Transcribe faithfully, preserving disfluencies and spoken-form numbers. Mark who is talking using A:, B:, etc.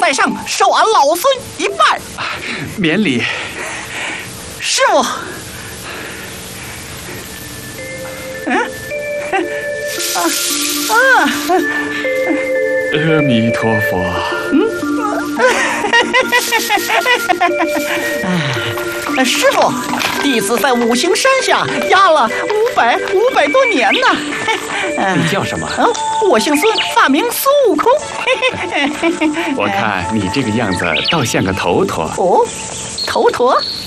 A: 在上，受俺老孙一拜。
B: 免礼。
A: 师傅。嗯，啊啊！
B: 阿弥陀佛。
A: 嗯。哎，师傅，弟子在五行山下压了五百五百多年呢。
B: 你叫什么？
A: 啊，我姓孙，法名孙悟空。
B: 我看你这个样子倒像个头陀。
A: 哦，头陀。